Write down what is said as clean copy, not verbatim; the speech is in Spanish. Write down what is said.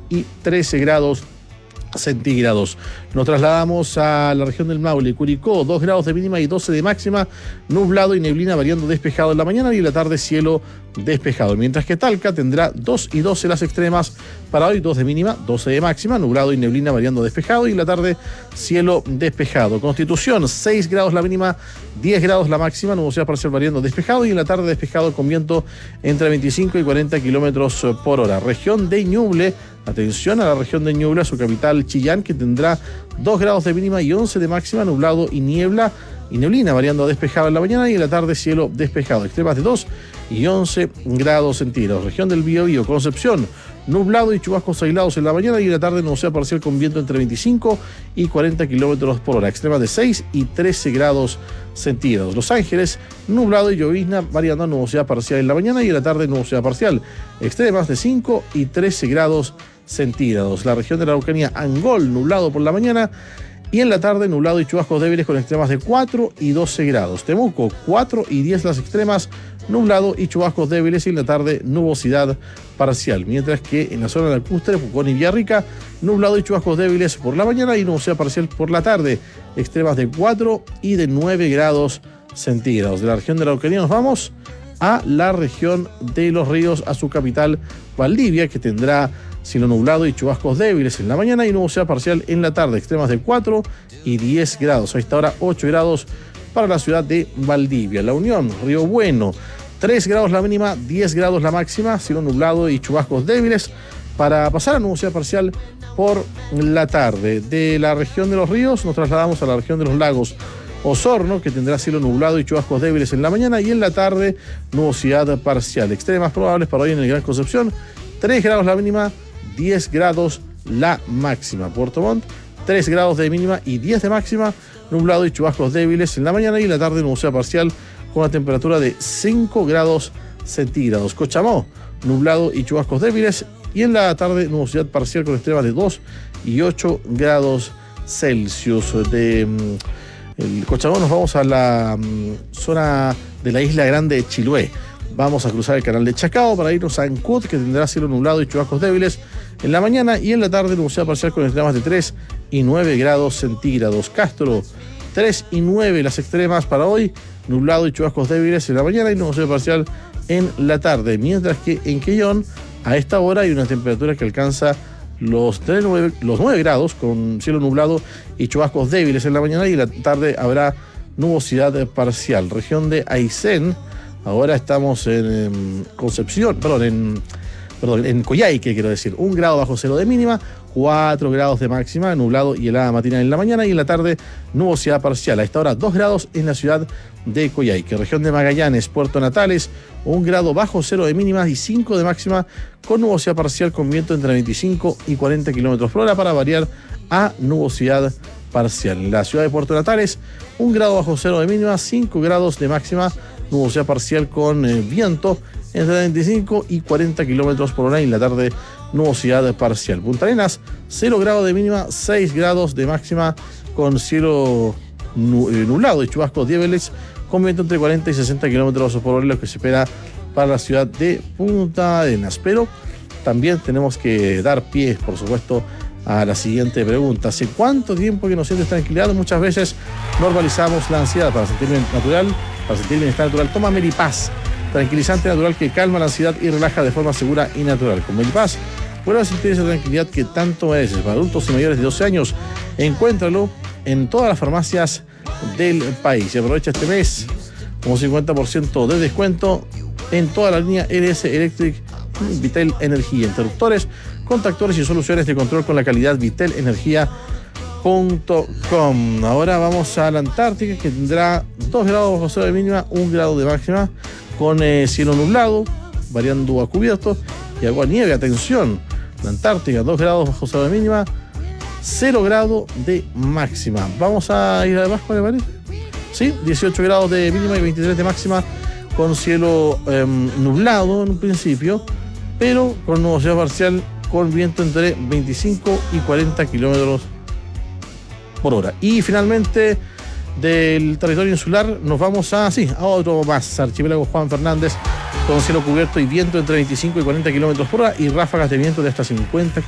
y 13 grados centígrados. Nos trasladamos a la región del Maule, Curicó, 2 grados de mínima y 12 de máxima, nublado y neblina variando despejado en la mañana y en la tarde cielo despejado, mientras que Talca tendrá 2 y 12 las extremas para hoy, 2 de mínima, 12 de máxima, nublado y neblina variando despejado y en la tarde cielo despejado. Constitución, 6 grados la mínima, 10 grados la máxima, nubosidad parcial variando despejado y en la tarde despejado con viento entre 25 y 40 kilómetros por hora. Región de Ñuble, atención a la región de Ñuble, a su capital Chillán, que tendrá 2 grados de mínima y 11 de máxima, nublado y niebla y neblina variando despejado en la mañana y en la tarde cielo despejado, extremas de 2 y 11 grados centígrados. Región del Biobío, Concepción, nublado y chubascos aislados en la mañana y en la tarde nubosidad parcial con viento entre 25 y 40 kilómetros por hora, extremas de 6 y 13 grados centígrados. Los Ángeles, nublado y llovizna variando nubosidad parcial en la mañana y en la tarde nubosidad parcial, extremas de 5 y 13 grados centígrados. La región de la Araucanía, Angol, nublado por la mañana y en la tarde nublado y chubascos débiles con extremas de 4 y 12 grados. Temuco, 4 y 10 las extremas, nublado y chubascos débiles y en la tarde nubosidad parcial. Mientras que en la zona lacustre, Pucón y Villarrica, nublado y chubascos débiles por la mañana y nubosidad parcial por la tarde. Extremas de 4 y de 9 grados centígrados. De la región de la Araucanía nos vamos a la región de Los Ríos, a su capital Valdivia, que tendrá cielo nublado y chubascos débiles en la mañana y nubosidad parcial en la tarde, extremas de 4 y 10 grados. A esta hora 8 grados para la ciudad de Valdivia. La Unión, Río Bueno, 3 grados la mínima, 10 grados la máxima, cielo nublado y chubascos débiles para pasar a nubosidad parcial por la tarde. De la región de Los Ríos nos trasladamos a la región de los lagos. Osorno, que tendrá cielo nublado y chubascos débiles en la mañana y en la tarde nubosidad parcial. Extremas probables para hoy en el Gran Concepción, 3 grados la mínima, 10 grados la máxima. Puerto Montt, 3 grados de mínima y 10 de máxima, nublado y chubascos débiles en la mañana y en la tarde nubosidad parcial con una temperatura de 5 grados centígrados. Cochamó, nublado y chubascos débiles y en la tarde nubosidad parcial con extremas de 2 y 8 grados Celsius. De el Cochamó nos vamos a la zona de la isla grande de Chiloé. Vamos a cruzar el canal de Chacao para irnos a Ancud, que tendrá cielo nublado y chubascos débiles en la mañana y en la tarde nubosidad parcial con extremas de 3 y 9 grados centígrados. Castro, 3 y 9 las extremas para hoy, nublado y chubascos débiles en la mañana y nubosidad parcial en la tarde. Mientras que en Quellón, a esta hora hay una temperatura que alcanza los 9 grados con cielo nublado y chubascos débiles en la mañana y en la tarde habrá nubosidad parcial. Región de Aysén, ahora estamos en Concepción, en Coyhaique, quiero decir, 1 grado bajo cero de mínima, 4 grados de máxima, nublado y helada matinal en la mañana y en la tarde nubosidad parcial. A esta hora 2 grados en la ciudad de Coyhaique. Región de Magallanes, Puerto Natales, 1 grado bajo cero de mínima y 5 de máxima con nubosidad parcial con viento entre 25 y 40 kilómetros por hora para variar a nubosidad parcial. En la ciudad de Puerto Natales, 1 grado bajo cero de mínima, 5 grados de máxima, nubosidad parcial con viento entre 25 y 40 kilómetros por hora y en la tarde nubosidad parcial. Punta Arenas, 0 grados de mínima, 6 grados de máxima con cielo nublado y chubascos débiles con viento entre 40 y 60 kilómetros por hora, lo que se espera para la ciudad de Punta Arenas. Pero también tenemos que dar pie, por supuesto, a la siguiente pregunta. ¿Hace cuánto tiempo que no sientes tranquilidad? Muchas veces normalizamos la ansiedad. Para sentir bienestar natural, toma Melipaz, tranquilizante natural que calma la ansiedad y relaja de forma segura y natural. Con Melipaz puedes sentir esa tranquilidad que tanto mereces. Para adultos y mayores de 12 años, encuéntralo en todas las farmacias del país. Y aprovecha este mes con 50% de descuento en toda la línea LS Electric Vitel Energía, interruptores, contactores y soluciones de control con la calidad vitelenergia.com. Ahora vamos a la Antártica, que tendrá 2 grados bajo cero de mínima, 1 grado de máxima, con cielo nublado, variando a cubierto y agua nieve. Atención, la Antártica, 2 grados bajo cero de mínima, 0 grado de máxima. Vamos a ir abajo, ¿le parece? Sí, 18 grados de mínima y 23 de máxima, con cielo nublado en un principio, pero con nubosidad parcial, con viento entre 25 y 40 kilómetros por hora. Y finalmente, del territorio insular nos vamos a otro más, archipiélago Juan Fernández, con cielo cubierto y viento entre 25 y 40 kilómetros por hora y ráfagas de viento de hasta 50